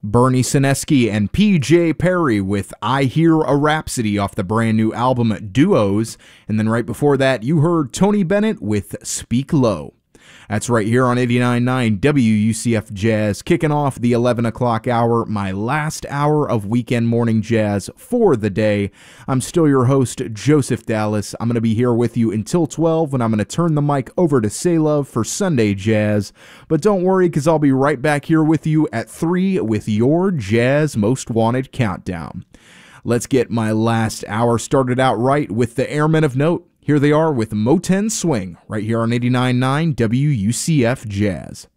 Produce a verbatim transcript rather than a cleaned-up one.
Bernie Sineski and P J Perry with I Hear a Rhapsody off the brand new album Duos. And then right before that, you heard Tony Bennett with Speak Low. That's right here on eighty-nine point nine W U C F Jazz, kicking off the eleven o'clock hour, my last hour of weekend morning jazz for the day. I'm still your host, Joseph Dallas. I'm going to be here with you until twelve when I'm going to turn the mic over to Say Love for Sunday Jazz. But don't worry, because I'll be right back here with you at three with your Jazz Most Wanted Countdown. Let's get my last hour started out right with the Airmen of Note. Here they are with Moten Swing, right here on eighty-nine point nine W U C F Jazz.